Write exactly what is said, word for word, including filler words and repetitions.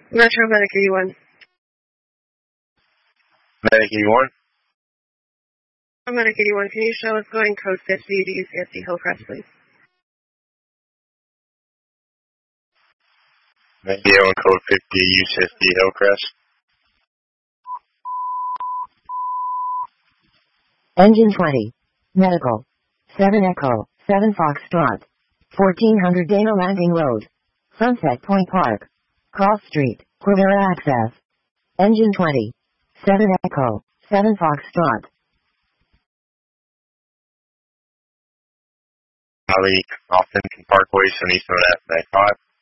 Metro Medic eighty-one. Medic eighty-one? Medic eighty-one, can you show us going code fifty to U C S D Hillcrest, please? Medic eighty-one, code fifty, U C S D Hillcrest. Engine twenty. Medical. seven Echo, seven Foxtrot. fourteen hundred Dana Landing Road. Sunset Point Park. Cross Street, Quivira Access. Engine twenty. seven Echo, seven Foxtrot. Ali, off Lincoln Parkway, Sunny East ninety-five.